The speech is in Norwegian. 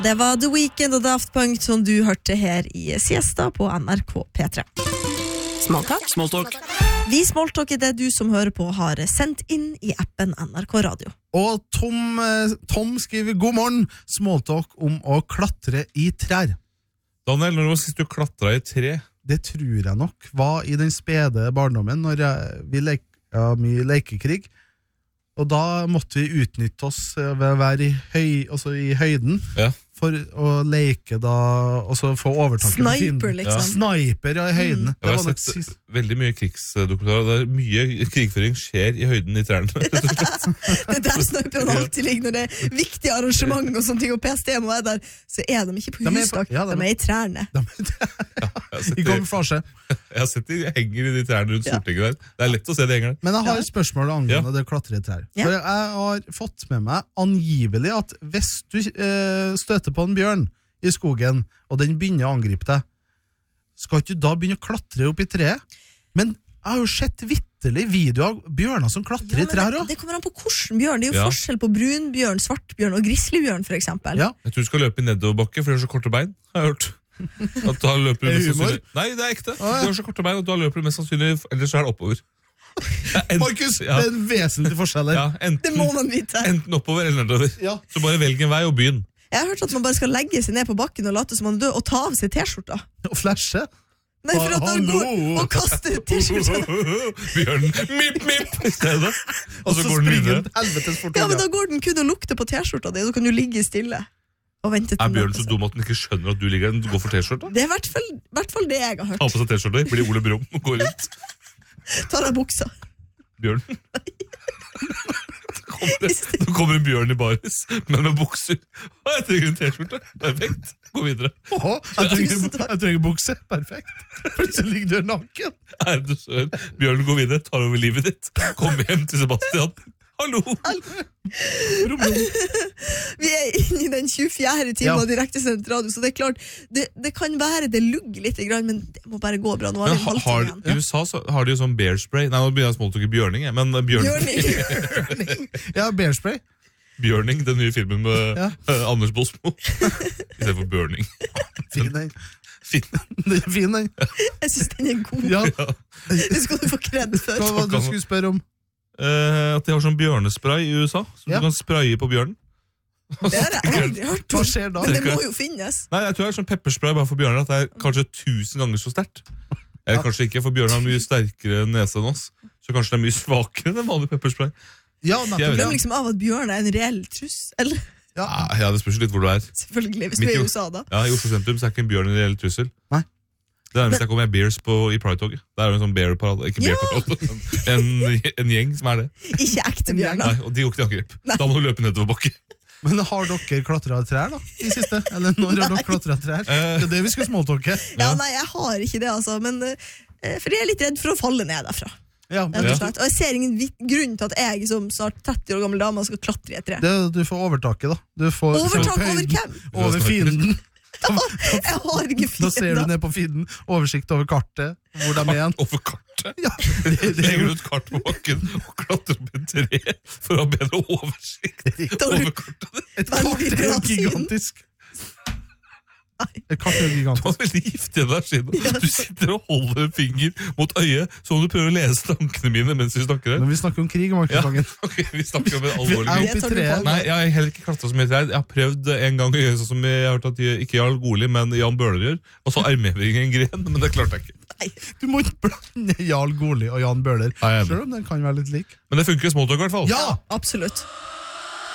Det var The Weeknd og Daft Punk som du hørte her i Siesta på NRK P3. Smalltalk. Vi smalltalker det du som hører på har sendt inn i appen NRK Radio. Og Tom skriver god morgen, smalltalk om å klatre i trær. Daniel, når var sist du klatret i tre? Det tror jeg nok var i den spede barndommen, når vi mye lekekrig. Og da måtte vi utnytte oss ved å være i høyden, for å leke da, og så få overtaket på fienden. Sniper, liksom. Sniper, i høyden. Jeg har sett veldig mye krigsdokumentarer, der mye krigføring skjer i høyden i trærne. Det der sniperne alltid ligger når det er viktige arrangement og sånne ting, og PST må være der, så er de ikke på hustak, de er i trærne. I kamuflasje. Jeg har sett de henger i de trærne rundt Stortinget der. Det er lett å se de hengerne. Men jeg har et spørsmål angående det klatre i trær. For jeg har fått med meg angivelig at hvis du støter på en bjørn i skogen, og den begynner å angripe deg, skal ikke du da begynne å klatre opp i treet? Men jeg har jo sett vitterlig videoer av bjørner som klatrer i trær også. Det kommer an på hvordan bjørn. Det er jo forskjell på brunbjørn, svartbjørn og grizzlybjørn, for eksempel. Jeg tror du skal løpe i nedoverbakke, for du har så korte bein, har jeg hørt. At da løper du mest sannsynlig. Nei, det er ekte. Du har så korte bein, og da løper du mest sannsynlig, ellers så er det oppover. Markus, det er en vesentlig forskjell her. Det må man vite. Enten oppover eller nedover. Så bare velg en vei og begynn. Jeg har hørt at man bare skal legge seg ned på bakken og late som man dør, og ta av seg t-skjorta. Og flashe? Nei, for at han går og kaster t-skjorta. Bjørnen, mip, i stedet. Og så går den videre. Helvetes fort. Ja, men da går den kun og lukter på t-skjorta di, og så kan du ligge stille. Og vente til er bjørnen så dum at den ikke skjønner at du ligger der? Du går for t-skjorta? Det er i hvert fall det jeg har hørt. Ta på seg t-skjorta, blir Ole Brumm og går rundt. Tar av buksa. Bjørnen. Nå kommer en bjørn i baris, men med bukser. Jeg trenger en t-skjorte. Perfekt. Gå videre. Jeg trenger bukse. Perfekt. Plutselig ligger du naken. Du søren. Bjørnen går videre, tar over livet ditt. Kom hjem til Sebastian. Hallo. Vi er inne i den 24. timen av direktesendt radio, så det er klart, det kan være det lugger litt, men det må bare gå bra. Nå har vi en halvtime igjen. I USA så har de jo sånn bear spray. Nei, nå begynner jeg smalltalk i bjørning, men bjørning. Ja, bear spray. Bjørning, den nye filmen med Anders Bosmo. I stedet for burning. Fin den. Den er fin den. Jeg synes den er god. Ja. Det skal du få kred for. Hva var det du skulle spørre om? At de har sånn bjørnespray i USA, så du kan spraye på bjørnen. Det har jeg aldri hørt om. Hva skjer da? Men det må jo finnes. Nei, jeg tror det er sånn pepperspray bare for bjørner, at det er kanskje 1000 ganger så sterkt. Eller kanskje ikke, for bjørner har mye sterkere nese enn oss, så kanskje det er mye svakere enn vanlig pepperspray. Ja, Problem liksom av at bjørn er en reell trussel. Ja, det spørs litt hvor du er. Selvfølgelig, hvis du er i USA da. Ja, i Oslo sentrum så er ikke en bjørn en reell trussel. Nei. Det er hvis jeg kommer med bears i Pride-toget. Det er jo en sånn bear-parade. Ikke bear-parade, en gjeng som er det. Ikke ekte bjørner. Nei, og de går ikke til angrep. Da må du løpe nedover bakke. Men har dere klatret trær da, i siste? Eller når har dere klatret trær? Det er det vi skal smalltalke. Ja, nei, jeg har ikke det, altså. Men, for jeg er litt redd for å falle ned derfra. Ja. Og jeg ser ingen grunn til at jeg som snart 30 år gammel dame skal klatre i et tre. Du får overtaket da. Overtak over hvem? Over fienden. Jeg har ikke fienden. Da ser du ned på fienden, oversikt over kartet, hvor de er igjen. Over kartet? Ja. Legger du et kart på bakken og klatrer opp en tre for å ha bedre oversikt over kartet? Et kart er gigantisk. Et kart er gigantisk. Du har veldig giftig energi. Du sitter og holder en finger mot øyet, så om du prøver å lese tankene mine mens vi snakker her. Men vi snakker om krig, Markus Vangen. Ok, vi snakker om en alvorlig krig. Nei, jeg har heller ikke klatret så mye trær. Jeg har prøvd en gang å gjøre sånn som jeg har hørt at ikke Jarl Goli, men Jan Bøhler gjør. Og så armheving en gren, men det klarte jeg ikke. Nei, du må ikke blande Jarl Goli og Jan Bøhler, selv om den kan være litt lik. Men det funker i smalltalk i hvert fall. Ja, absolutt.